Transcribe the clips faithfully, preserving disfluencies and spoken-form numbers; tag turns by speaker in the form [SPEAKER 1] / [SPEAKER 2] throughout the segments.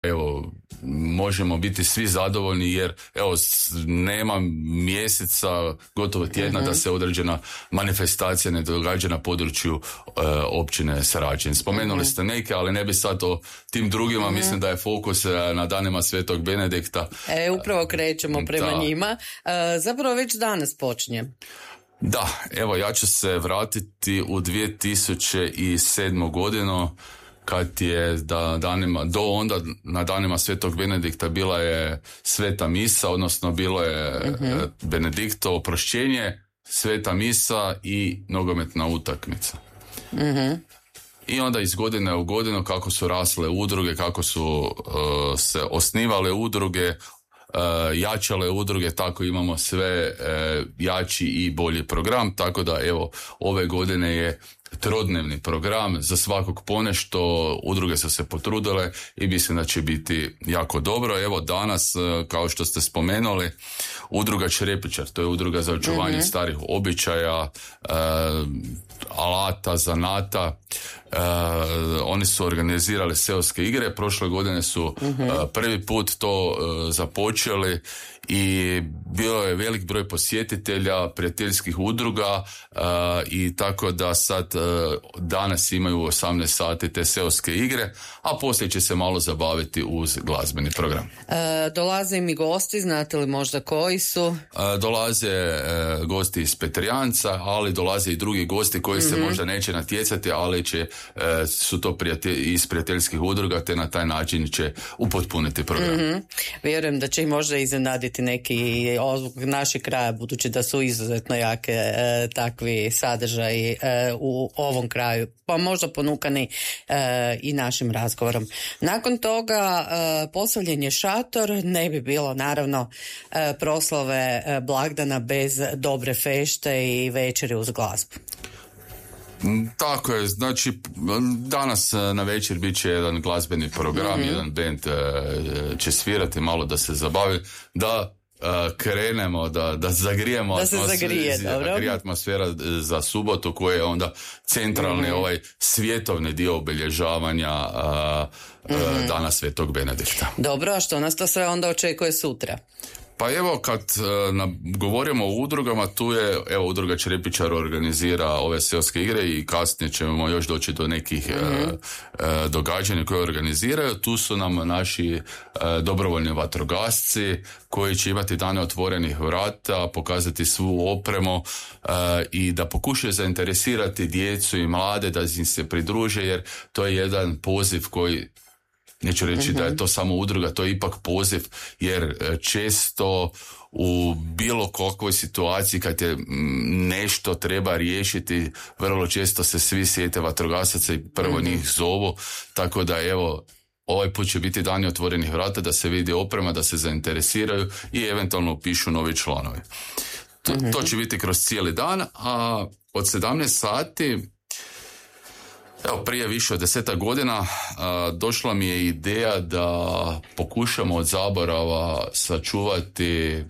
[SPEAKER 1] evo, možemo biti svi zadovoljni jer evo, nema mjeseca, gotovo tjedna uh-huh. da se određena manifestacija ne događa na području uh, općine Saračin. Spomenuli uh-huh. ste neke, ali ne bi sad o tim drugima, uh-huh. mislim da je fokus na danima Svetog Benedikta.
[SPEAKER 2] E, upravo krećemo prema da. njima. Uh, zapravo već danas počinje.
[SPEAKER 1] Da, evo ja ću se vratiti u dvije tisuće sedmu godinu, kad je da danima, do onda na danima Svetog Benedikta bila je sveta misa, odnosno bilo je uh-huh. Benedikto oprošćenje, sveta misa i nogometna utakmica. Uh-huh. I onda iz godine u godinu kako su rasle udruge, kako su uh, se osnivale udruge, uh, jačale udruge, tako imamo sve uh, jači i bolji program, tako da evo ove godine je trodnevni program, za svakog ponešto, udruge su se potrudile i mislim da će biti jako dobro. Evo danas, kao što ste spomenuli, udruga Čerepičar, to je udruga za očuvanje mm-hmm. starih običaja, e, alata, zanata. E, oni su organizirali seoske igre, prošle godine su mm-hmm. e, prvi put to e, započeli i bilo je velik broj posjetitelja, prijateljskih udruga uh, i tako da sad uh, danas imaju u osamnaest sati te seoske igre, a poslije će se malo zabaviti uz glazbeni program.
[SPEAKER 2] E, dolaze im i gosti, znate li možda koji su?
[SPEAKER 1] E, dolaze e, gosti iz Petrijanca, ali dolaze i drugi gosti koji mm-hmm. se možda neće natjecati, ali će, e, su to prijatelj, iz prijateljskih udruga, te na taj način će upotpuniti program.
[SPEAKER 2] Mm-hmm. Vjerujem da će ih možda iznenaditi neki ozvuk našeg kraja, budući da su izuzetno jake e, takvi sadržaji e, u ovom kraju, pa možda ponukani e, i našim razgovorom. Nakon toga e, postavljen je šator, ne bi bilo naravno e, proslave e, blagdana bez dobre fešte i večeri uz glazbu.
[SPEAKER 1] Tako je, znači danas na večer bit će jedan glazbeni program, mm-hmm. jedan band će svirati malo da se zabavi, da krenemo, da, da zagrijemo
[SPEAKER 2] da se zagrije,
[SPEAKER 1] zagrije atmosfera za subotu koja je onda centralni mm-hmm. ovaj svjetovni dio obilježavanja mm-hmm. dana Svetog Benedikta.
[SPEAKER 2] Dobro, a što nas to sve onda očekuje sutra?
[SPEAKER 1] Pa evo, kad uh, na, govorimo o udrugama, tu je, evo, udruga Čerepičar organizira ove seoske igre i kasnije ćemo još doći do nekih mm-hmm. uh, uh, događanja koje organiziraju. Tu su nam naši uh, dobrovoljni vatrogasci koji će imati dane otvorenih vrata, pokazati svu opremu uh, i da pokušaju zainteresirati djecu i mlade da im se pridruže, jer to je jedan poziv koji, neću reći uh-huh. da je to samo udruga, to je ipak poziv, jer često u bilo kakvoj situaciji kad je nešto treba riješiti, vrlo često se svi sjete vatrogasaca i prvo uh-huh. njih zovu, tako da evo, ovaj put će biti dani otvorenih vrata, da se vidi oprema, da se zainteresiraju i eventualno upišu novi članovi. To, uh-huh. to će biti kroz cijeli dan, a od sedamnaest sati, evo, prije više od deseta godina a, došla mi je ideja da pokušamo od zaborava sačuvati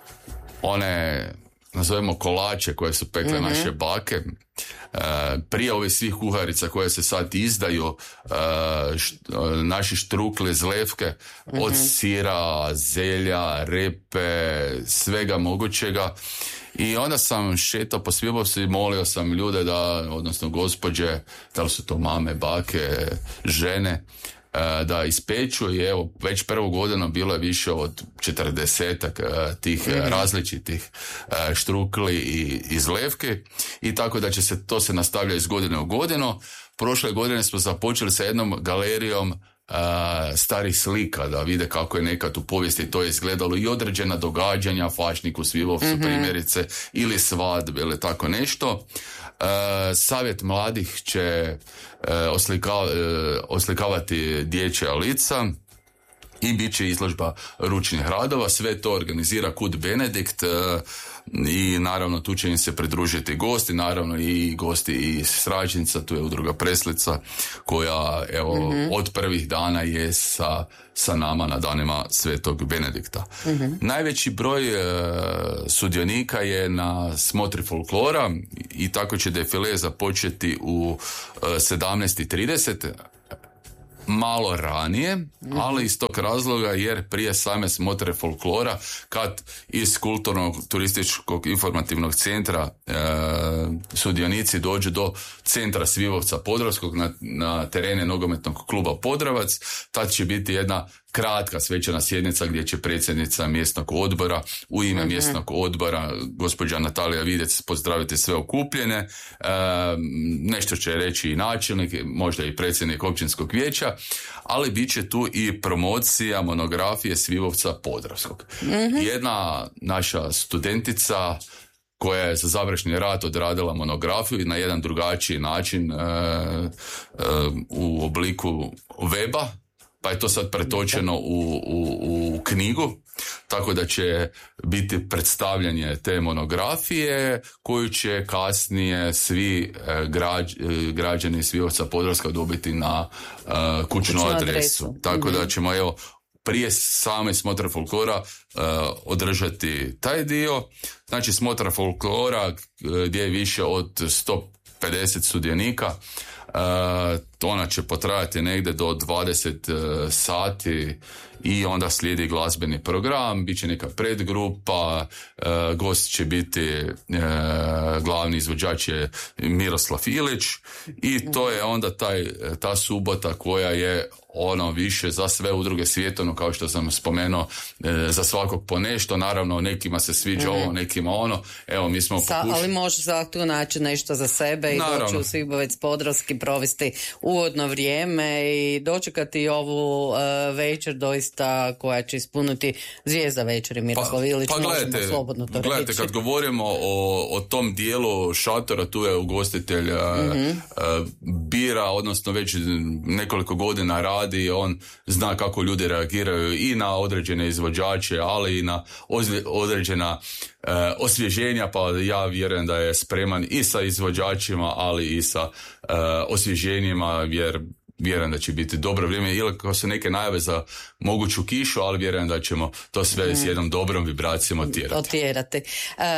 [SPEAKER 1] one, nazovemo, kolače koje su pekle mm-hmm. naše bake. E, prije ovih svih kuharica koje se sad izdaju, e, št, naši štrukli, zlevke, mm-hmm. od sira, zelja, repe, svega mogućega. I onda sam šetao po Svibovcu i molio sam ljude da, odnosno gospođe, da li su to mame, bake, žene, da ispeću i evo, već prvu godinu bilo je više od četrdesetak tih mm-hmm. različitih štrukli i izlevke i tako da će se to se nastavlja iz godine u godinu. Prošle godine smo započeli sa jednom galerijom Uh, starih slika, da vide kako je nekad u povijesti to izgledalo i određena događanja, Fašnik u Svilovcu mm-hmm. primjerice, ili svadbe ili tako nešto. Uh, Savjet mladih će uh, oslika, uh, oslikavati dječja lica i bit će izložba ručnih radova. Sve to organizira Kud Benedikt uh, i naravno tu će im se pridružiti gosti, naravno i gosti iz Sračinca, tu je udruga Preslica koja evo mm-hmm. od prvih dana je sa, sa nama na danima Svetog Benedikta. Mm-hmm. Najveći broj e, sudionika je na smotri folklora i tako će defile započeti u e, sedamnaest i trideset. malo ranije, mm-hmm. ali iz tog razloga jer prije same smotre folklora, kad iz kulturnog, turističkog, informativnog centra e, sudionici dođu do centra Svivovca Podravskog na, na terene nogometnog kluba Podravac, tad će biti jedna kratka svečana sjednica gdje će predsjednica mjesnog odbora u ime mm-hmm. mjesnog odbora gospođa Natalija Videc pozdraviti sve okupljene, e, nešto će reći i načelnik, možda i predsjednik općinskog vijeća, ali bit će tu i promocija monografije Svivovca Podravskog. Mm-hmm. Jedna naša studentica koja je za završni rad odradila monografiju na jedan drugačiji način e, e, u obliku weba, pa je to sad pretočeno u, u, u knjigu, tako da će biti predstavljanje te monografije koju će kasnije svi građ, građani Svivovca Podravska dobiti na uh, kućnu, kućnu adresu. adresu. Tako mm-hmm. da ćemo evo prije same smotre folklora uh, održati taj dio. Znači smotra folklora gdje je više od sto pedeset sudionika. Uh, ona će potrajati negdje do dvadeset uh, sati i onda slijedi glazbeni program, bit će neka predgrupa, uh, gost će biti uh, glavni izvođač je Miroslav Ilić i to je onda taj, ta subota koja je ono više za sve udruge svijetovno, kao što sam spomenuo, e, za svakog po nešto, naravno nekima se sviđa mm-hmm. ovo, nekima ono, evo mi smo pokušali. Ali može svako naći nešto za sebe i naravno. Doći u Svibovec Podravski, provesti ugodno vrijeme i dočekati ovu uh, večer doista koja će ispuniti zvijezda večeri Miroslav Ilić, pa, pa možemo slobodno to gledajte, reći. Kad govorimo o, o tom dijelu šatora, tu je ugostitelj mm-hmm. uh, bira, odnosno već nekoliko godina radi, on zna kako ljudi reagiraju i na određene izvođače, ali i na ozli, određena e, osvježenja, pa ja vjerujem da je spreman i sa izvođačima, ali i sa e, osvježenjima, jer vjerujem da će biti dobro vrijeme, ili kao su neke najave za moguću kišu, ali vjerujem da ćemo to sve mm. s jednom dobrom vibracijom otjerati. otjerati. E,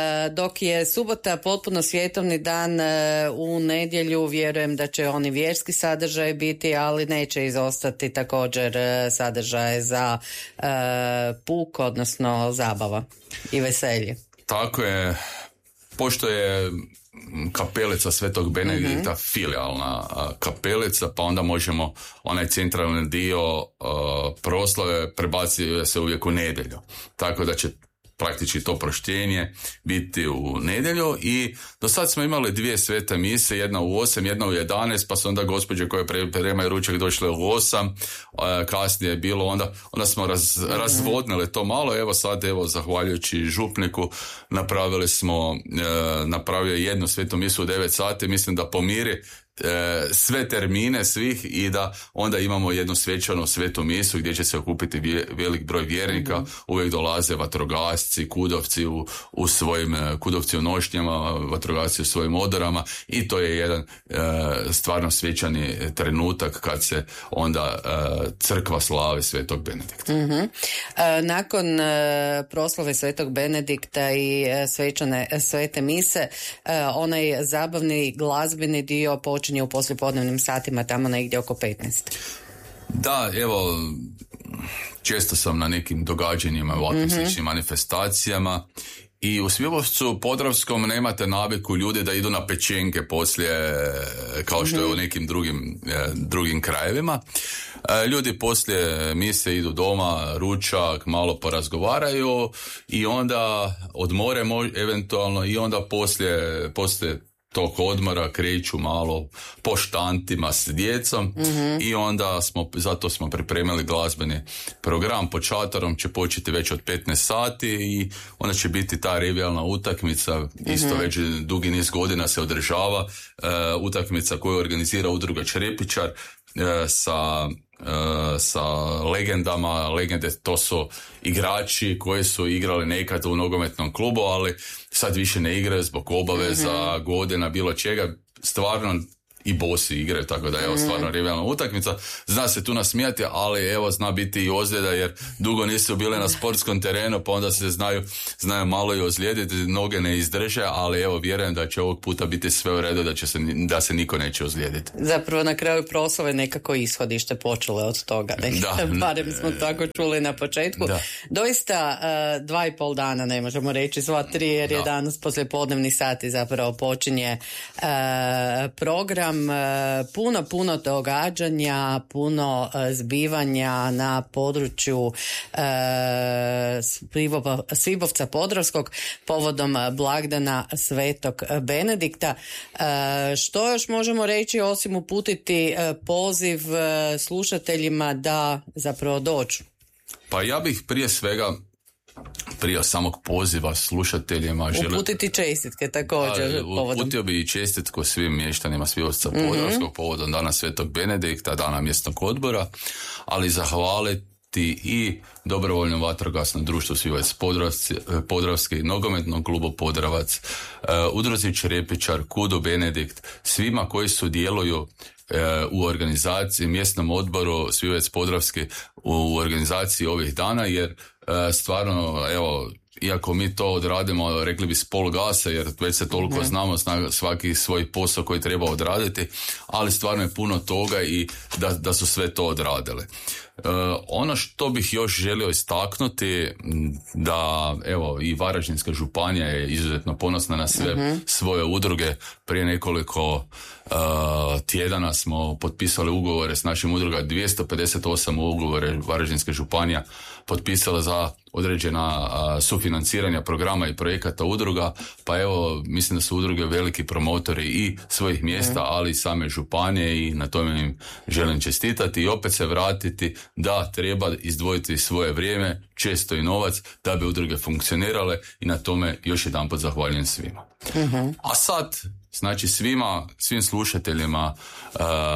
[SPEAKER 1] dok je subota potpuno svjetovni dan, e, u nedjelju vjerujem da će oni vjerski sadržaj biti, ali neće izostati također e, sadržaj za e, puk, odnosno zabava i veselje. Tako je, pošto je kapelica Svetog Benedikta mm-hmm. filijalna kapelica, pa onda možemo onaj centralni dio uh, proslave prebaciti se uvijek u nedjelju. Tako da će praktički to proštenje biti u nedjelju i do sad smo imali dvije svete mise, jedna u osam, jedna u jedanaest, pa su onda gospođe koje pripremaju ručak došle u osam, kasnije je bilo onda, onda smo raz, mm-hmm. razvodnili to malo, evo sad evo zahvaljujući župniku napravili smo, e, napravio jednu svetu misu u devet sati, mislim da pomiri E, sve termine svih i da onda imamo jednu svečanu svetu misu gdje će se okupiti velik broj vjernika, mm-hmm. uvijek dolaze vatrogasci, kudovci u, u svojim kudovci u nošnjama, vatrogasci u svojim odorama i to je jedan e, stvarno svečani trenutak kad se onda e, crkva slavi Svetog Benedikta. Mm-hmm. E, nakon e, proslave Svetog Benedikta i e, svečane e, svete mise, e, onaj zabavni glazbeni dio počinje u poslijepodnevnim satima, tamo negdje oko petnaest. Da, evo, često sam na nekim događanjima, ovakvim mm-hmm. sličnim manifestacijama i u Svivovcu Podravskom nemate naviku ljudi da idu na pečenke poslije, kao što mm-hmm. je u nekim drugim, drugim krajevima. Ljudi poslije mise idu doma, ručak, malo porazgovaraju i onda odmore eventualno i onda poslije, poslije tog odmora kreću malo po štantima s djecom mm-hmm. i onda smo, zato smo pripremili glazbeni program. Pod šatorom će početi već od petnaest sati i onda će biti ta revijalna utakmica, mm-hmm. isto već dugi niz godina se održava, uh, utakmica koju organizira udruga Čerepičar uh, sa Uh, sa legendama, legende to su igrači koji su igrali nekad u nogometnom klubu, ali sad više ne igraju zbog obaveza, mm-hmm. godina, bilo čega. Stvarno i bosi igraju, tako da evo stvarno rivalna utakmica. Zna se tu nasmijati, ali evo zna biti i ozljeda jer dugo nisu bile na sportskom terenu, pa onda se znaju, znaju malo i ozlijediti, noge ne izdrže, ali evo vjerujem da će ovog puta biti sve u redu, da, će se, da se niko neće ozlijediti.
[SPEAKER 2] Zapravo na kraju proslave nekako ishodište počele od toga, ne? Da, barem smo tako čuli na početku. Da. Doista uh, dva i pol dana, ne možemo reći sva tri, jer da. je danas poslijepodnevni sati zapravo počinje uh, program. Uh, puno, puno događanja, puno uh, zbivanja na području uh, Svibovca Podravskog povodom blagdana Svetog Benedikta. Uh, što još možemo reći osim uputiti uh, poziv uh, slušateljima da zapravo dođu?
[SPEAKER 1] Pa ja bih prije svega prije samog poziva slušateljima
[SPEAKER 2] uputiti čestitke također.
[SPEAKER 1] Uputio bi i čestitku svim mještanima Svibovca Podravskog mm-hmm. povodom dana Svetog Benedikta, dana mjesnog odbora, ali zahvaliti i dobrovoljnom vatrogasnom društvu Svibovac Podravski, nogometnom klubu Podravac, uh, udruzi Čerepičar, Kudu Benedikt, svima koji sudjeluju uh, u organizaciji, mjesnom odboru Svibovac Podravski u organizaciji ovih dana, jer uh, stvarno, evo, iako mi to odradimo, rekli bi s pol gasa, jer već se toliko mm-hmm. znamo, zna svaki svoj posao koji treba odraditi, ali stvarno je puno toga i da, da su sve to odradile. Uh, ono što bih još želio istaknuti, da evo i Varaždinska županija je izuzetno ponosna na sve mm-hmm. svoje udruge. Prije nekoliko uh, tjedana smo potpisali ugovore s našim udruga, dvjesto pedeset osam ugovore Varaždinska županija potpisala za određena uh, sufinanciranja programa i projekata udruga, pa evo mislim da su udruge veliki promotori i svojih mjesta, mm. ali i same županije, i na tome im želim čestitati i opet se vratiti da treba izdvojiti svoje vrijeme, često i novac, da bi udruge funkcionirale, i na tome još jedanput zahvaljujem svima. Mm-hmm. A sad, znači svima, svim slušateljima uh,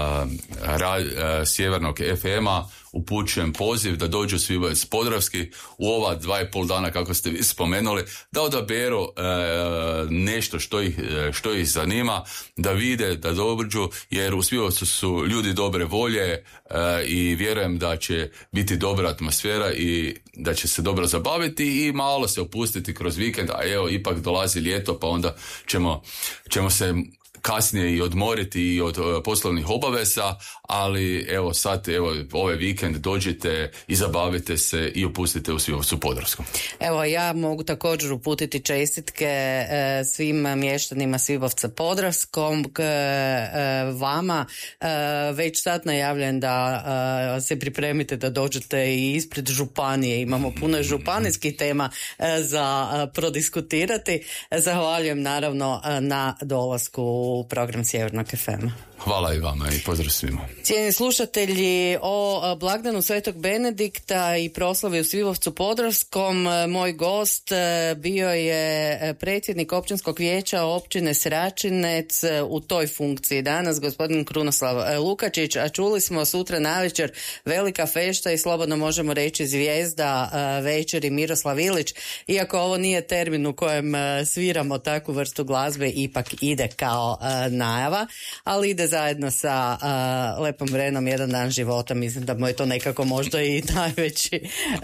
[SPEAKER 1] ra, uh, Sjevernog ef ema upućujem poziv da dođu Svibovac Podravski u ova dva i pol dana, kako ste vi spomenuli, da odaberu e, nešto što ih, što ih zanima, da vide, da dođu, jer u Svibovcu su ljudi dobre volje e, i vjerujem da će biti dobra atmosfera i da će se dobro zabaviti i malo se opustiti kroz vikend, a evo ipak dolazi ljeto, pa onda ćemo, ćemo se kasnije i odmoriti i od uh, poslovnih obaveza, ali evo sad, evo ovaj vikend dođite i zabavite se i opustite u Svibovcu Podravskom.
[SPEAKER 2] Evo ja mogu također uputiti čestitke e, svim mještanima Svibovca Podravskom, k, e, vama. E, već sad najavljujem da e, se pripremite da dođete i ispred županije. Imamo puno županijskih tema e, za e, prodiskutirati. Zahvaljujem naravno na dolasku u program Sjevernog ef ema.
[SPEAKER 1] Hvala i vama i pozdrav svima.
[SPEAKER 2] Cijenjeni slušatelji, o blagdanu Svetog Benedikta i proslavi u Svibovcu Podravskom moj gost bio je predsjednik općinskog vijeća općine Sračinec u toj funkciji danas, gospodin Krunoslav Lukačić, a čuli smo sutra navečer velika fešta i slobodno možemo reći zvijezda večeri Miroslav Ilić. Iako ovo nije termin u kojem sviramo takvu vrstu glazbe, ipak ide kao najava, ali ide zajedno sa uh, Lepom Vrenom jedan dan života. Mislim da mu je to nekako možda i najveći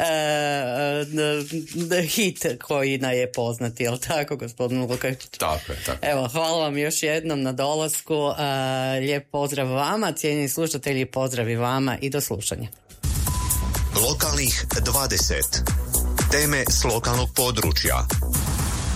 [SPEAKER 2] uh, hit koji na je poznati, jel tako, gospodin Lukačić?
[SPEAKER 1] Tako je, tako.
[SPEAKER 2] Evo, hvala vam još jednom na dolasku. Uh, lijep pozdrav vama, cijenjeni slušatelji, pozdravi vama i do slušanja.
[SPEAKER 3] Lokalnih dvadeset. Teme s lokalnog područja.